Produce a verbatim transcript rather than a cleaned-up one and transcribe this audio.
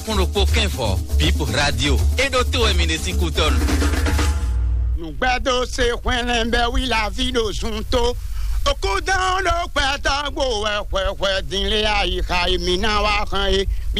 Pour le poquin fort, puis pour radio. Et d'autres, et minesi couton. Nous perdons ces coins, oui, la vie de son taux. Au coup dans le pétard, ouais, ouais, ouais, ouais, din les aïe, mina wa kan